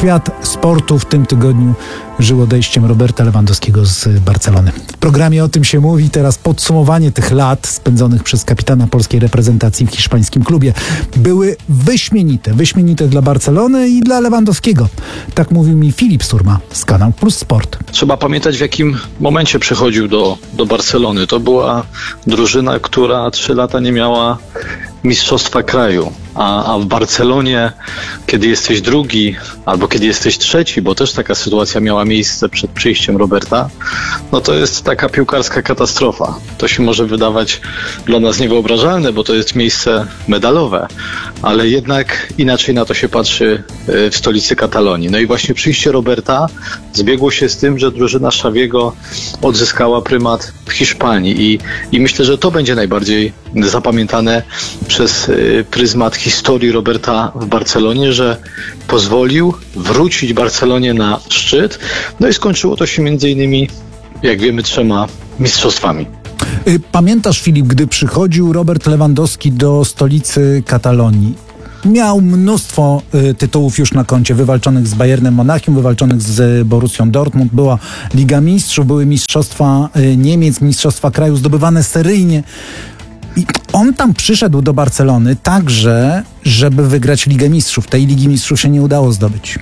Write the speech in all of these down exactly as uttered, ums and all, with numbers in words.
Świat sportu w tym tygodniu żył odejściem Roberta Lewandowskiego z Barcelony. W programie o tym się mówi. Teraz podsumowanie tych lat spędzonych przez kapitana polskiej reprezentacji w hiszpańskim klubie. Były wyśmienite. Wyśmienite dla Barcelony i dla Lewandowskiego. Tak mówił mi Filip Surma z Kanał Plus Sport. Trzeba pamiętać, w jakim momencie przychodził do, do Barcelony. To była drużyna, która trzy lata nie miała mistrzostwa kraju. A, a w Barcelonie, kiedy jesteś drugi, albo kiedy jesteś trzeci, bo też taka sytuacja miała miejsce przed przyjściem Roberta, no to jest taka piłkarska katastrofa. To się może wydawać dla nas niewyobrażalne, bo to jest miejsce medalowe, ale jednak inaczej na to się patrzy w stolicy Katalonii. No i właśnie przyjście Roberta zbiegło się z tym, że drużyna Xaviego odzyskała prymat w Hiszpanii i, i myślę, że to będzie najbardziej zapamiętane przez pryzmat historii Roberta w Barcelonie, że pozwolił wrócić Barcelonie na szczyt. No i skończyło to się między innymi, jak wiemy, trzema mistrzostwami. Pamiętasz, Filip, gdy przychodził Robert Lewandowski do stolicy Katalonii? Miał mnóstwo y, tytułów już na koncie, wywalczonych z Bayernem Monachium, wywalczonych z Borussią Dortmund. Była Liga Mistrzów, były mistrzostwa y, Niemiec, mistrzostwa kraju zdobywane seryjnie. I on tam przyszedł do Barcelony także, żeby wygrać Ligę Mistrzów. Tej Ligi Mistrzów się nie udało zdobyć.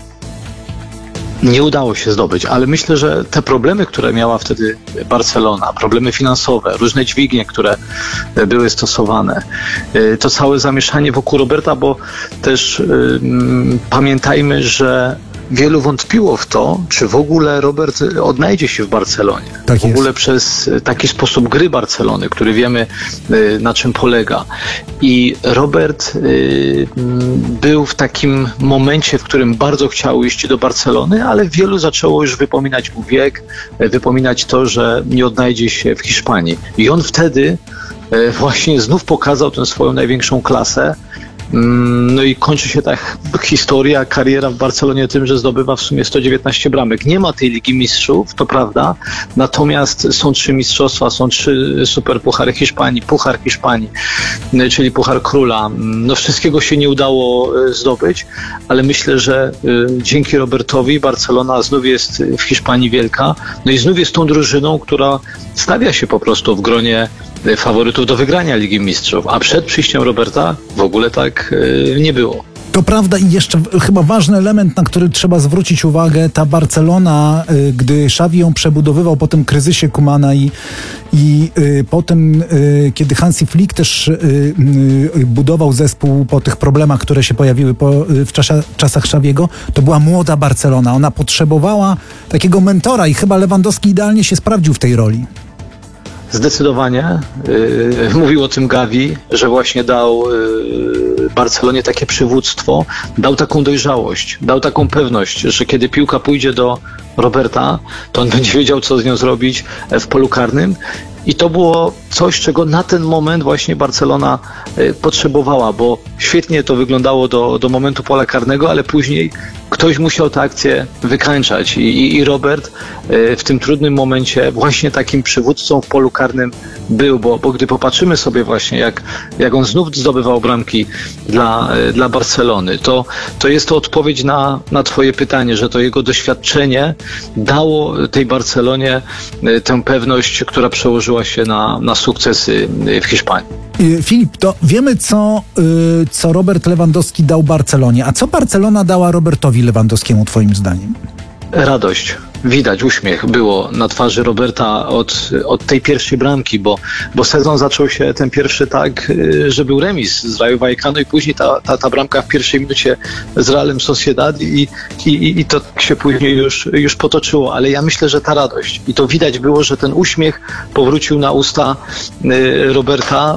Nie udało się zdobyć, ale myślę, że te problemy, które miała wtedy Barcelona, problemy finansowe, różne dźwignie, które były stosowane, to całe zamieszanie wokół Roberta, bo też um, pamiętajmy, że wielu wątpiło w to, czy w ogóle Robert odnajdzie się w Barcelonie. Tak w ogóle przez taki sposób gry Barcelony, który wiemy, na czym polega. I Robert y, był w takim momencie, w którym bardzo chciał iść do Barcelony, ale wielu zaczęło już wypominać mu wiek, wypominać to, że nie odnajdzie się w Hiszpanii. I on wtedy y, właśnie znów pokazał tę swoją największą klasę. No i kończy się ta historia, kariera w Barcelonie tym, że zdobywa w sumie sto dziewiętnaście bramek. Nie ma tej Ligi Mistrzów, to prawda, natomiast są trzy mistrzostwa, są trzy superpuchary Hiszpanii, Puchar Hiszpanii, czyli Puchar Króla. No wszystkiego się nie udało zdobyć, ale myślę, że dzięki Robertowi Barcelona znów jest w Hiszpanii wielka, no i znów jest tą drużyną, która stawia się po prostu w gronie faworytów do wygrania Ligi Mistrzów, a przed przyjściem Roberta w ogóle tak yy, nie było. To prawda i jeszcze chyba ważny element, na który trzeba zwrócić uwagę, ta Barcelona, y, gdy Xavi ją przebudowywał po tym kryzysie Kumana i, i y, potem, y, kiedy Hansi Flick też y, y, budował zespół po tych problemach, które się pojawiły po, y, w czasie, czasach Xaviego, to była młoda Barcelona. Ona potrzebowała takiego mentora i chyba Lewandowski idealnie się sprawdził w tej roli. Zdecydowanie. Yy, mówił o tym Gavi, że właśnie dał yy, Barcelonie takie przywództwo, dał taką dojrzałość, dał taką pewność, że kiedy piłka pójdzie do Roberta, to on będzie wiedział, co z nią zrobić w polu karnym. I to było coś, czego na ten moment właśnie Barcelona y, potrzebowała, bo świetnie to wyglądało do, do momentu pola karnego, ale później ktoś musiał tę akcję wykańczać. I, i, i Robert y, w tym trudnym momencie właśnie takim przywódcą w polu karnym był, bo, bo gdy popatrzymy sobie właśnie, jak, jak on znów zdobywał bramki dla, y, dla Barcelony, to, to jest to odpowiedź na, na twoje pytanie, że to jego doświadczenie dało tej Barcelonie y, tę pewność, która przełożyła się na, na sukcesy w Hiszpanii. Filip, to wiemy, co, co Robert Lewandowski dał Barcelonie. A co Barcelona dała Robertowi Lewandowskiemu, twoim zdaniem? Radość. Widać, uśmiech było na twarzy Roberta od, od tej pierwszej bramki, bo, bo sezon zaczął się ten pierwszy tak, że był remis z Rayo Vallecano i później ta, ta, ta bramka w pierwszej minucie z Realem Sociedad i, i, i to się później już, już potoczyło, ale ja myślę, że ta radość i to widać było, że ten uśmiech powrócił na usta Roberta,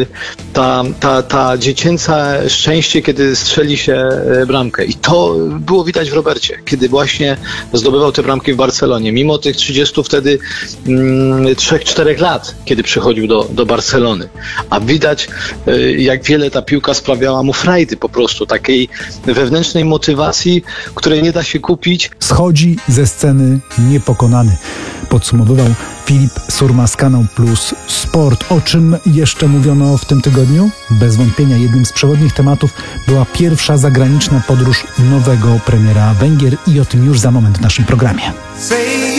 ta, ta, ta dziecięce szczęście, kiedy strzeli się bramkę i to było widać w Robercie, kiedy właśnie zdobywał te bramki w Barcelonie, mimo tych trzydziestu wtedy mm, trzech, czterech lat, kiedy przychodził do, do Barcelony. A widać, y, jak wiele ta piłka sprawiała mu frajdy po prostu, takiej wewnętrznej motywacji, której nie da się kupić. Schodzi ze sceny niepokonany. podsumowywał Filip Surma z Kanał Plus Sport. O czym jeszcze mówiono w tym tygodniu? Bez wątpienia jednym z przewodnich tematów była pierwsza zagraniczna podróż nowego premiera Węgier i o tym już za moment w naszym programie.